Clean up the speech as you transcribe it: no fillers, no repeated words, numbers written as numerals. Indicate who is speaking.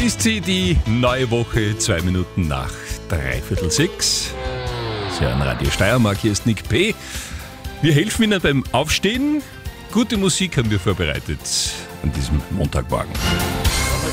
Speaker 1: ist sie, die neue Woche, 2 Minuten nach 5:45. Sie hören Radio Steiermark, hier ist Nick P. Wir helfen Ihnen beim Aufstehen. Gute Musik haben wir vorbereitet an diesem Montagmorgen.